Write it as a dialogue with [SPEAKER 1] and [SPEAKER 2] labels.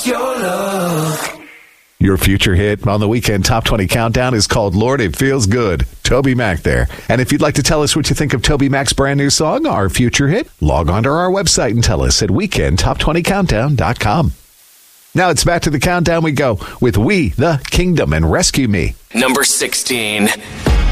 [SPEAKER 1] your love.
[SPEAKER 2] Your future hit on the Weekend Top 20 Countdown is called Lord, It Feels Good. Toby Mac there. And if you'd like to tell us what you think of Toby Mac's brand new song, our future hit, log on to our website and tell us at weekendtop20countdown.com. Now it's back to the countdown we go with We the Kingdom and Rescue Me.
[SPEAKER 1] Number 16.